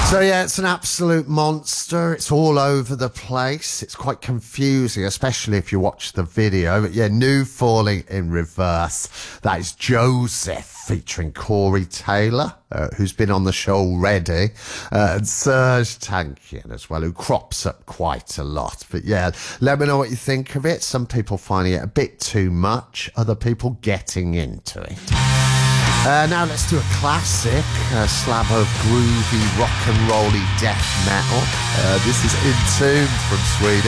So yeah, it's an absolute monster. It's all over the place. It's quite confusing, especially if you watch the video. But yeah, New Falling in Reverse. That is Joseph featuring Corey Taylor, who's been on the show already, and Serge Tankian as well, who crops up quite a lot. But yeah, let me know what you think of it. Some people finding it a bit too much, other people getting into it. Now let's do a classic, a slab of groovy rock and rolly death metal. This is Entombed from Sweden.